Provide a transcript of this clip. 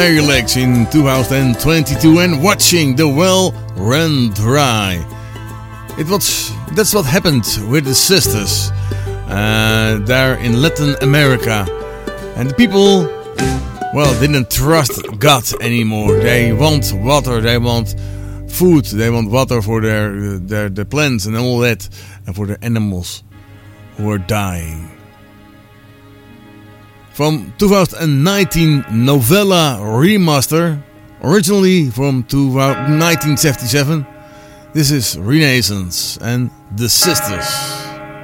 Legs in 2022 and watching the well run dry. That's what happened with the sisters there in Latin America, and the people, well, didn't trust God anymore. They want water, they want food, they want water for their plants and all that, and for the animals who are dying. From 2019 Novella Remaster, originally from 1977, this is Renaissance and The Sisters.